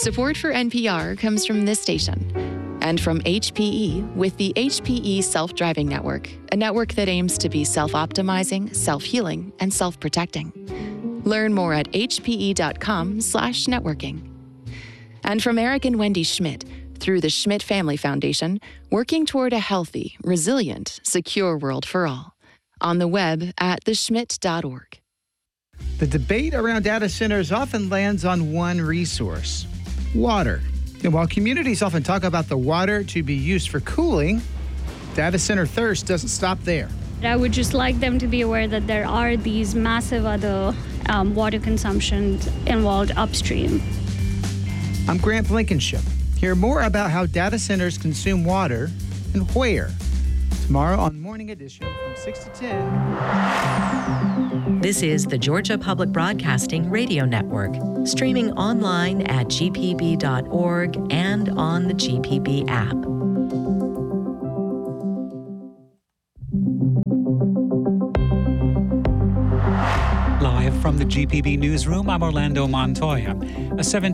Support for NPR comes from this station and from HPE with the HPE Self-Driving Network, a network that aims to be self-optimizing, self-healing, and self-protecting. Learn more at hpe.com/networking. And from Eric and Wendy Schmidt, through the Schmidt Family Foundation, working toward a healthy, resilient, secure world for all. On the web at theschmidt.org. The debate around data centers often lands on one resource: water. And while communities often talk about the water to be used for cooling, data center thirst doesn't stop there. I would just like them to be aware that there are these massive other water consumptions involved upstream. I'm Grant Blankenship. Hear more about how data centers consume water and where tomorrow on Morning Edition from 6 to 10. This is the Georgia Public Broadcasting Radio Network, streaming online at gpb.org and on the GPB app. Live from the GPB newsroom, I'm Orlando Montoya. A